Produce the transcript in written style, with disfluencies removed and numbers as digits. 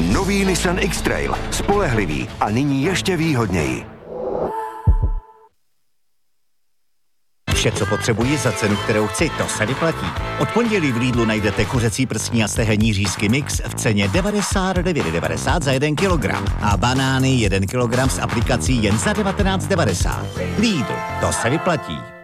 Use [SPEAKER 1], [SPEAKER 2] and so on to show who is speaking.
[SPEAKER 1] Nový Nissan X-Trail. Spolehlivý a nyní ještě výhodněji.
[SPEAKER 2] Vše, co potřebuji za cenu, kterou chci, to se vyplatí. Od pondělí v Lidlu najdete kuřecí prsní a stehenní řízky mix v ceně 99,90 za 1 kilogram a banány 1 kilogram s aplikací jen za 19,90. Lidl, to se vyplatí.